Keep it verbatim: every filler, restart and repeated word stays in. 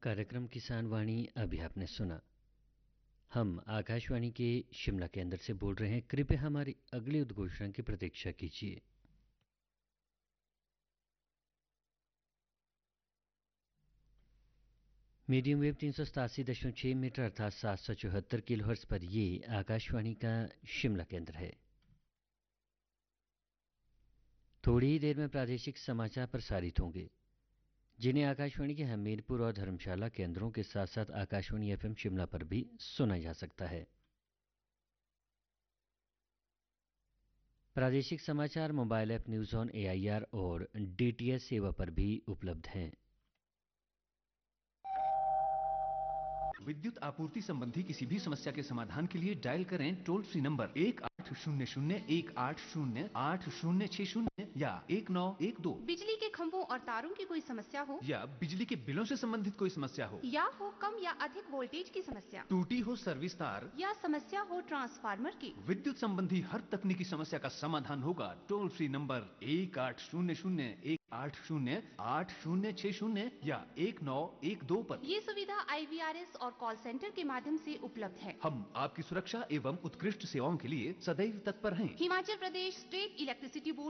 कार्यक्रम किसान वाणी अभी आपने सुना। हम आकाशवाणी के शिमला केंद्र से बोल रहे हैं। कृपया हमारी अगली उद्घोषणा की प्रतीक्षा कीजिए। मीडियम वेव तीन सौ सतासी दशमलव छः मीटर अर्थात सात सौ चौहत्तर किलो हर्ट्ज पर ये आकाशवाणी का शिमला केंद्र है। थोड़ी ही देर में प्रादेशिक समाचार प्रसारित होंगे, जिन्हें आकाशवाणी के हमीरपुर और धर्मशाला केंद्रों के साथ साथ आकाशवाणी एफएम शिमला पर भी सुना जा सकता है। प्रादेशिक समाचार mobile app news on AIR और डीटीएच सेवा पर भी उपलब्ध हैं। विद्युत आपूर्ति संबंधी किसी भी समस्या के समाधान के लिए डायल करें टोल फ्री नंबर एक आठ शून्य शून्य एक आठ शून्य आठ शून्य छह शून्य या एक नौ एक दो। बिजली के खंभों और तारों की कोई समस्या हो या बिजली के बिलों से संबंधित कोई समस्या हो या हो कम या अधिक वोल्टेज की समस्या, टूटी हो सर्विस तार या समस्या हो ट्रांसफार्मर की, विद्युत संबंधी हर तकनीकी समस्या का समाधान होगा टोल फ्री नंबर एक आठ शून्य शून्य एक आठ शून्य आठ शून्य छह शून्य या एक नौ एक दो पर। ये सुविधा आईवीआरएस और कॉल सेंटर के माध्यम से उपलब्ध है। हम आपकी सुरक्षा एवं उत्कृष्ट सेवाओं के लिए सदैव तत्पर हैं। Himachal Pradesh state electricity board